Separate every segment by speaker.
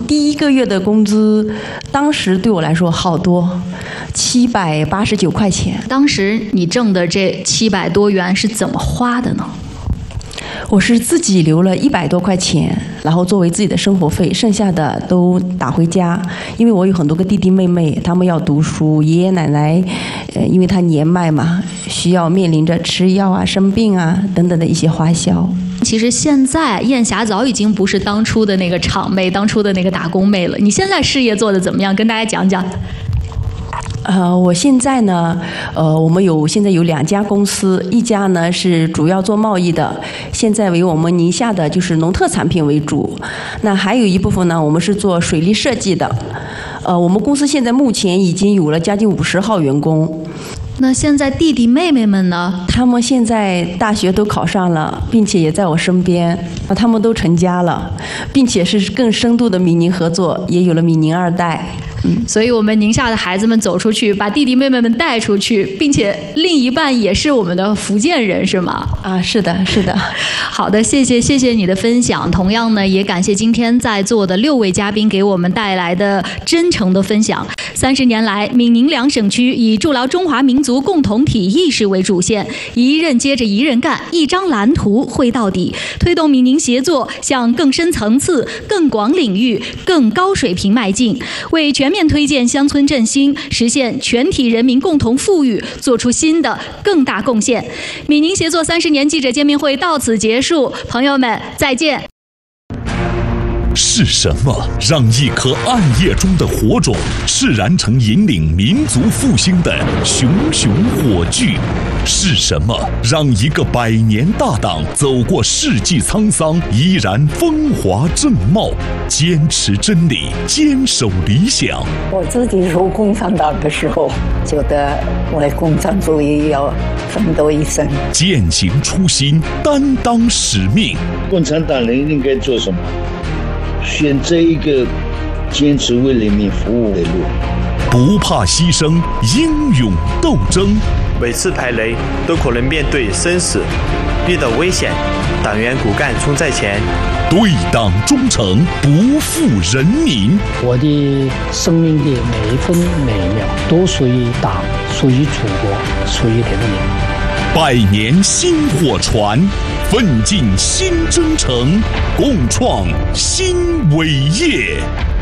Speaker 1: 第一个月的工资，当时对我来说好多，789块钱。
Speaker 2: 当时你挣的这700多元是怎么花的呢？
Speaker 1: 我是自己留了100多块钱，然后作为自己的生活费，剩下的都打回家。因为我有很多个弟弟妹妹，他们要读书，爷爷奶奶，因为他年迈嘛，需要面临着吃药啊、生病啊等等的一些花销。
Speaker 2: 其实现在燕霞早已经不是当初的那个厂妹，当初的那个打工妹了。你现在事业做得怎么样？跟大家讲讲。
Speaker 1: 我现在呢，我们现在有2家公司，一家呢是主要做贸易的，现在为我们宁夏的就是农特产品为主。那还有一部分呢，我们是做水利设计的。我们公司现在目前已经有了将近50号员工。
Speaker 2: 那现在弟弟妹妹们呢？
Speaker 1: 他们现在大学都考上了，并且也在我身边。他们都成家了，并且是更深度的闽宁合作，也有了闽宁2代。
Speaker 2: 所以我们宁夏的孩子们走出去，把弟弟妹妹们带出去，并且另一半也是我们的福建人，是吗？
Speaker 1: 啊，是的，是的。
Speaker 2: 好的，谢谢你的分享。同样呢，也感谢今天在座的6位嘉宾给我们带来的真诚的分享。30年来，闽宁2省区以筑牢中华民族共同体意识为主线，一任接着一任干，一张蓝图绘到底，推动闽宁协作向更深层次、更广领域、更高水平迈进，为全面推荐乡村振兴，实现全体人民共同富裕，做出新的更大贡献。闽宁协作30年记者见面会到此结束，朋友们再见。
Speaker 3: 是什么让一颗暗夜中的火种释燃成引领民族复兴的熊熊火炬？是什么让一个100年大党走过世纪沧桑依然风华正茂？坚持真理，坚守理想。
Speaker 4: 我自己入共产党的时候，觉得为共产主义要奋斗一生，
Speaker 3: 践行初心，担当使命。
Speaker 5: 共产党人应该做什么？选择一个坚持为人民服务的路，
Speaker 3: 不怕牺牲，英勇斗争。
Speaker 6: 每次排雷都可能面对生死，遇到危险，党员骨干冲在前，
Speaker 3: 对党忠诚，不负人民。
Speaker 7: 我的生命的每一分每一秒都属于党，属于祖国，属于人民。
Speaker 3: 100年新火传，奋进新征程，共创新伟业。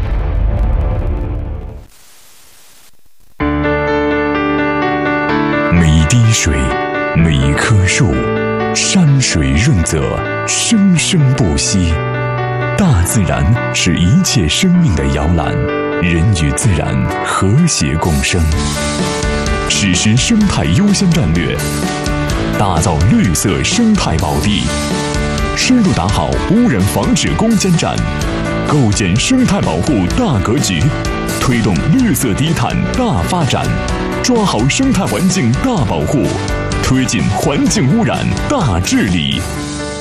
Speaker 8: 每一滴水，每一棵树，山水润泽，生生不息。大自然是一切生命的摇篮，人与自然和谐共生。实施生态优先战略，打造绿色生态宝地，深入打好污染防治攻坚战，构建生态保护大格局，推动绿色低碳大发展，抓好生态环境大保护，推进环境污染大治理。